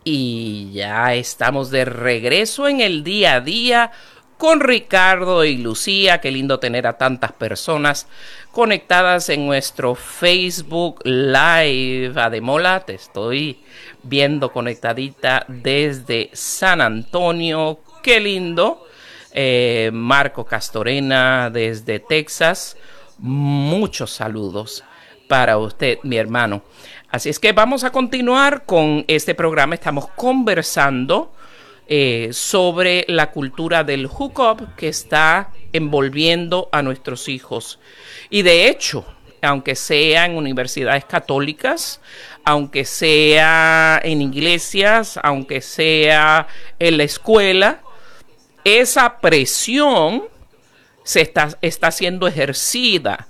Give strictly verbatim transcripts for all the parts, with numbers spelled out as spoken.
Y ya estamos de regreso en el día a día con Ricardo y Lucía. Qué lindo tener a tantas personas conectadas en nuestro Facebook Live. Ademola, te estoy viendo conectadita desde San Antonio. Qué lindo. Eh, Marco Castorena desde Texas. Muchos saludos para usted, mi hermano. Así es que vamos a continuar con este programa. Estamos conversando eh, sobre la cultura del hookup que está envolviendo a nuestros hijos. Y de hecho, aunque sea en universidades católicas, aunque sea en iglesias, aunque sea en la escuela, esa presión se está, está siendo ejercida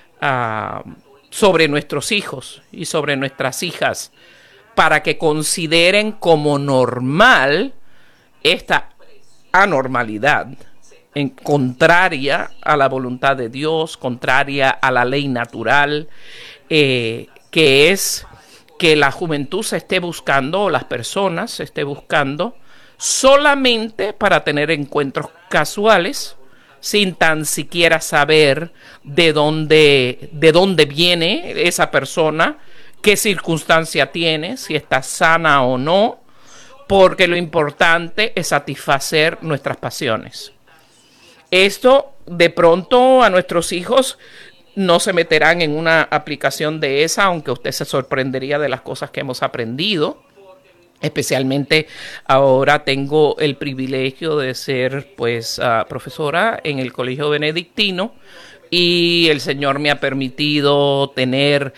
uh, sobre nuestros hijos y sobre nuestras hijas para que consideren como normal esta anormalidad, en contraria a la voluntad de Dios, contraria a la ley natural, eh, que es que la juventud se esté buscando, o las personas se esté buscando, solamente para tener encuentros casuales, sin tan siquiera saber de dónde, de dónde viene esa persona, qué circunstancia tiene, si está sana o no, porque lo importante es satisfacer nuestras pasiones. Esto de pronto a nuestros hijos no se meterán en una aplicación de esa, aunque usted se sorprendería de las cosas que hemos aprendido. Especialmente ahora tengo el privilegio de ser pues uh, profesora en el Colegio Benedictino y el Señor me ha permitido tener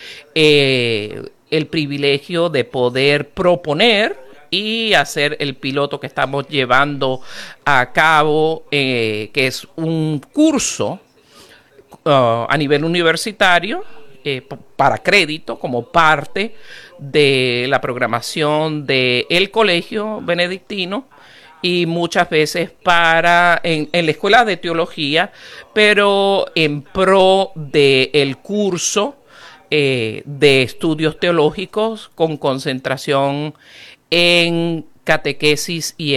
eh, el privilegio de poder proponer y hacer el piloto que estamos llevando a cabo, eh, que es un curso uh, a nivel universitario eh, para crédito como parte de la programación del Colegio Benedictino y muchas veces para en, en la escuela de teología, pero en pro del curso eh, de estudios teológicos con concentración en catequesis y